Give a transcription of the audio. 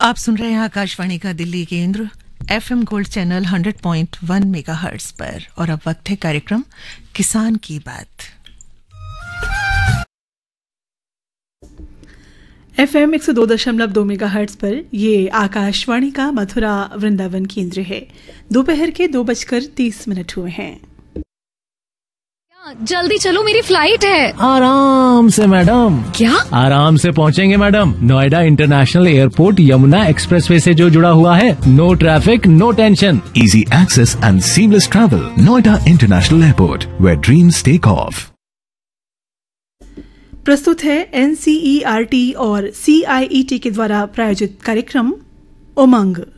आप सुन रहे हैं आकाशवाणी का दिल्ली केंद्र एफएम गोल्ड चैनल 100.1 मेगाहर्ट्ज पर और अब वक्त है कार्यक्रम किसान की बात। एफएम 102.2 मेगाहर्ट्ज पर ये आकाशवाणी का मथुरा वृंदावन केंद्र है। दोपहर के 2:30 हुए हैं। जल्दी चलो, मेरी फ्लाइट है। आराम से मैडम। क्या? आराम से पहुंचेंगे madam. Noida international airport Yamuna expressway से जो जुड़ा हुआ है। No traffic, no tension, easy access and seamless travel. Noida International Airport, where dreams take off. प्रस्तुत है NCERT और CIET के द्वारा प्रायोजित कार्यक्रम उमंग।